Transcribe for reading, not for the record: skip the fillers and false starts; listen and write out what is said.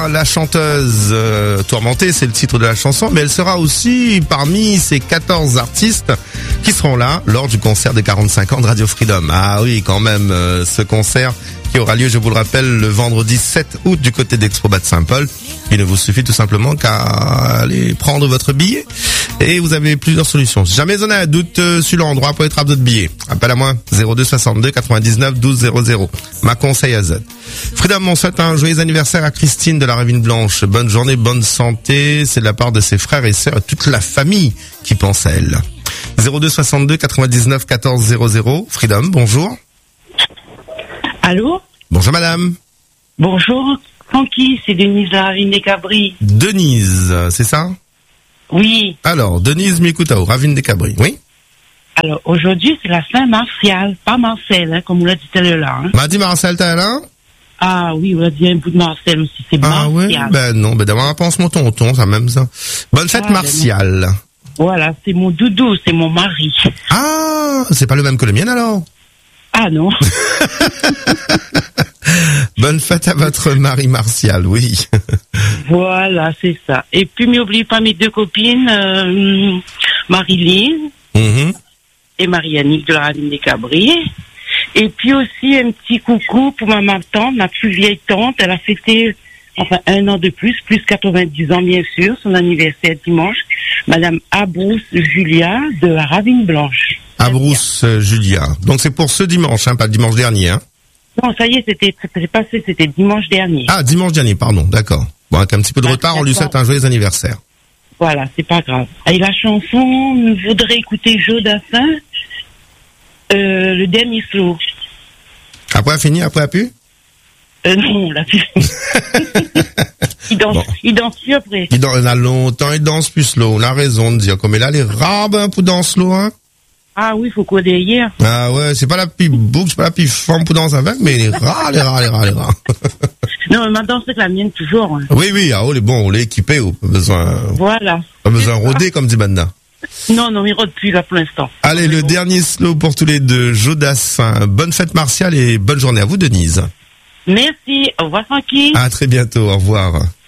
sera la chanteuse Tourmentée, c'est le titre de la chanson, mais elle sera aussi parmi ces 14 artistes qui seront là lors du concert des 45 ans de Radio Freedom. Ah oui, quand même, ce concert qui aura lieu, je vous le rappelle, le vendredi 7 août du côté d'Expo Bad Saint-Paul. Il ne vous suffit tout simplement qu'à aller prendre votre billet et vous avez plusieurs solutions. Si jamais vous avez un doute sur l'endroit pour être votre billet, appelle à moi 02 62 99 12 00. Ma conseil à Z. Freedom, on souhaite un joyeux anniversaire à Christine de la Ravine Blanche. Bonne journée, bonne santé. C'est de la part de ses frères et sœurs et toute la famille qui pense à elle. 02 62 99 14 00. Freedom, bonjour. Allô? Bonjour madame. Bonjour, Francky, c'est Denise de la Ravine des Cabris. Denise, c'est ça? Oui. Alors, Denise Mikoutao, Ravine des Cabris, oui? Alors, aujourd'hui, c'est la Saint-Martial, pas Marcel, hein, comme on l'a dit tout à l'heure. Hein. M'a dit Marcel, t'es là? Ah oui, on a dit un bout de Marcel aussi, c'est Ah Martial. ouais? Ben non, ben d'abord, pense mon tonton, ça même ça. Bonne fête Martial. Voilà, c'est mon doudou, c'est mon mari. Ah, c'est pas le même que le mien alors? Ah non. Bonne fête à votre mari Martial, oui. Voilà, c'est ça. Et puis, n'oubliez pas mes deux copines, Marilyn et Marie-Annick de la Ravine des Cabris. Et puis aussi, un petit coucou pour ma tante, ma plus vieille tante. Elle a fêté, un an de plus 90 ans, bien sûr, son anniversaire dimanche. Madame Abrousse Julia de la Ravine Blanche. Abrousse Julia. Donc c'est pour ce dimanche, hein, pas le dimanche dernier, hein? Non, ça y est, c'était passé, c'était dimanche dernier. Ah, dimanche dernier, pardon, d'accord. Bon, avec un petit peu de retard, on lui souhaite un joyeux anniversaire. Voilà, c'est pas grave. Et la chanson, on voudrait écouter Jodassin, le dernier slow. Après a fini, après a pu? Non, on l'a plus. Il danse plus après. Il a longtemps, il danse plus slow. On a raison de dire, comme il a les rabes pour danser slow, hein? Ah oui, faut coder hier. Ah ouais, c'est pas la plus boucle, c'est pas la plus femme pour danser avec, mais les rats. Non, mais ma danse c'est que la mienne toujours. Hein. Oui, ah, on l'est équipé, pas besoin. Voilà. Pas besoin de rôder, comme dit Banda. Non, il rôde plus là pour l'instant. Allez, le dernier slow pour tous les deux, Jodassin. Bonne fête Martial et bonne journée à vous, Denise. Merci, au revoir Francky. À très bientôt, au revoir.